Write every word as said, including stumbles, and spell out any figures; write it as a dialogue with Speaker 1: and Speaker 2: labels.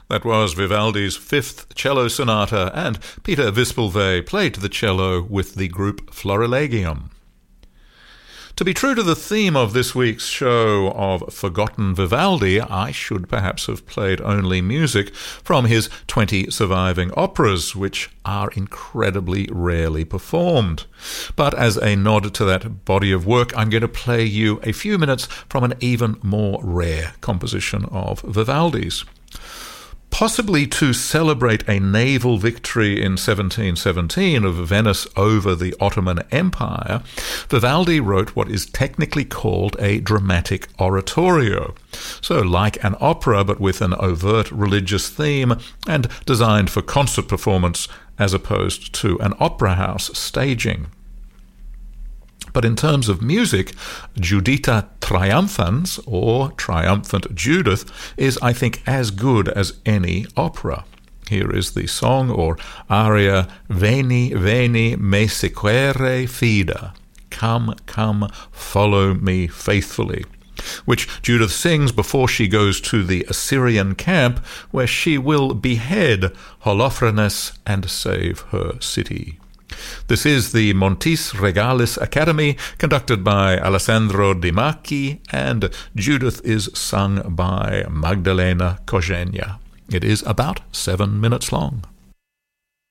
Speaker 1: That was Vivaldi's Fifth Cello Sonata, and Peter Wispelwey played the cello with the group Florilegium. To be true to the theme of this week's show of Forgotten Vivaldi, I should perhaps have played only music from his twenty surviving operas, which are incredibly rarely performed. But as a nod to that body of work, I'm going to play you a few minutes from an even more rare composition of Vivaldi's. Possibly to celebrate a naval victory in seventeen seventeen of Venice over the Ottoman Empire, Vivaldi wrote what is technically called a dramatic oratorio. So like an opera, but with an overt religious theme and designed for concert performance as opposed to an opera house staging. But in terms of music, Juditha Triumphans, or Triumphant Judith, is, I think, as good as any opera. Here is the song or aria Veni, Veni, me sequere fida. Come, come, follow me faithfully, which Judith sings before she goes to the Assyrian camp, where she will behead Holofernes and save her city. This is the Montis Regalis Academy, conducted by Alessandro Di Macchi, and Judith is sung by Magdalena Korzenia. It is about seven minutes long.